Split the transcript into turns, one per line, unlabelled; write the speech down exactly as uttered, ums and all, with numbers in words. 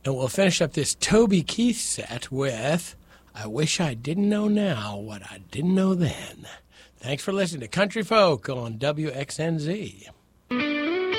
And we'll finish up this Toby Keith set with I Wish I Didn't Know Now What I Didn't Know Then. Thanks for listening to Country Folk on W X N Z.